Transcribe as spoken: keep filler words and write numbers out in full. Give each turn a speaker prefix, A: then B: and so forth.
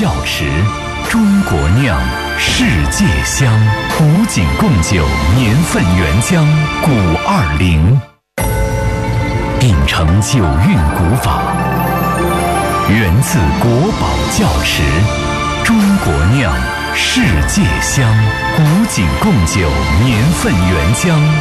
A: 窖池，中国酿，世界香。古井贡酒年份原浆古二零，秉承酒韵古法，源自国宝窖池，中国酿，世界香。古井贡酒年份原浆